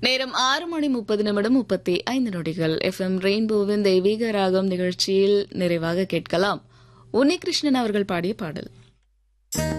நேரம் 6:30 FM ரெயின்போவின் தெய்வீக ராகம் நிகழ்ச்சியில் நிறைவாக கேட்கலாம் உன்னிகிருஷ்ணன் அவர்கள் பாடிய பாடல்.